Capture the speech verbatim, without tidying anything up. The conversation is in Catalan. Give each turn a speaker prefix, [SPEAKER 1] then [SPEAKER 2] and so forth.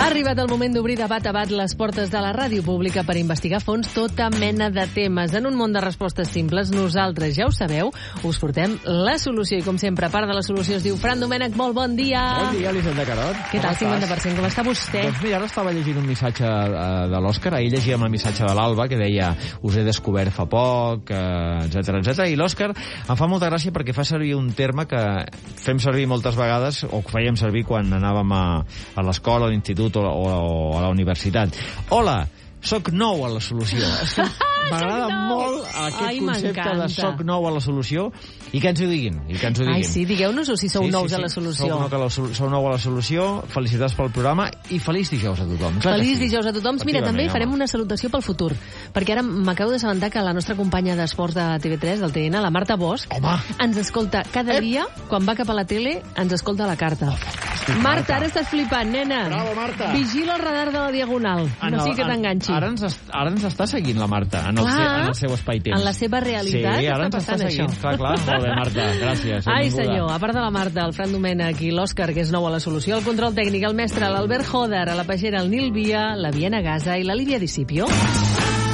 [SPEAKER 1] Ha arribat el moment d'obrir de bat a bat les portes de la ràdio pública per investigar a fons tota mena de temes. En un món de respostes simples, nosaltres, ja ho sabeu, us portem la solució. I com sempre, a part de la solució es diu Fran Domènech, molt bon dia.
[SPEAKER 2] Bon dia, Elisenda Carot.
[SPEAKER 1] Què tal, cinquanta per cent? Com està vostè?
[SPEAKER 2] Doncs mira, ara estava llegint un missatge de l'Òscar, ahir llegíem el missatge de l'Alba, que deia, us he descobert fa poc, etcètera, etcètera. I l'Òscar em fa molta gràcia perquè fa servir un terme que fem servir moltes vegades, o que fèiem servir quan anàvem a, a l'escola, a l'institut o, o a la universitat. Hola, soc nou a la solució. És que m'agrada molt aquest
[SPEAKER 1] Ai,
[SPEAKER 2] concepte de soc nou a la solució i que ens ho diguin. I que ens ho diguin.
[SPEAKER 1] Ai, sí, digueu-nos-ho si sou
[SPEAKER 2] sí,
[SPEAKER 1] nous
[SPEAKER 2] sí, sí.
[SPEAKER 1] a la solució.
[SPEAKER 2] Sou, nou a la, sou nou a la solució, felicitats pel programa i feliç dijous a tothom. Clar
[SPEAKER 1] Feliç
[SPEAKER 2] sí.
[SPEAKER 1] dijous a tothom. Mira, també farem una salutació pel futur, perquè ara m'acabo d'assabentar que la nostra companya d'esports de T V tres, del T N, la Marta Bosch,
[SPEAKER 2] Home.
[SPEAKER 1] ens escolta cada
[SPEAKER 2] Ep.
[SPEAKER 1] dia, quan va cap a la tele, ens escolta a la carta.
[SPEAKER 2] Oh,
[SPEAKER 1] Marta, ara estàs flipant, nena.
[SPEAKER 2] Bravo, Marta.
[SPEAKER 1] Vigila el radar de la Diagonal.
[SPEAKER 2] En
[SPEAKER 1] No
[SPEAKER 2] el-
[SPEAKER 1] sigui que
[SPEAKER 2] en-
[SPEAKER 1] t'enganxi.
[SPEAKER 2] Ara ens, est- ara ens està seguint la Marta, en el,
[SPEAKER 1] Clar,
[SPEAKER 2] se, en el seu espai-temps.
[SPEAKER 1] en la seva realitat
[SPEAKER 2] sí, ara
[SPEAKER 1] està
[SPEAKER 2] ens està
[SPEAKER 1] passant
[SPEAKER 2] seguint.
[SPEAKER 1] això.
[SPEAKER 2] Clar, clar. Molt bé, Marta, gràcies.
[SPEAKER 1] Ai,
[SPEAKER 2] benvinguda.
[SPEAKER 1] senyor, a part de la Marta, el Fran Domènech i l'Òscar, que és nou a la solució, el control tècnic, el mestre, l'Albert Joder, a la pagera, el Nil Via, la Viena Gaza i la Lídia Discipio.